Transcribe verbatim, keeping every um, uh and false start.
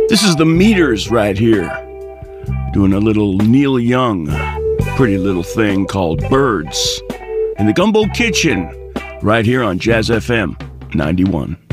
This is the Meters right here, doing a little Neil Young, pretty little thing called Birds, in the Gumbo Kitchen, right here on Jazz F M ninety-one.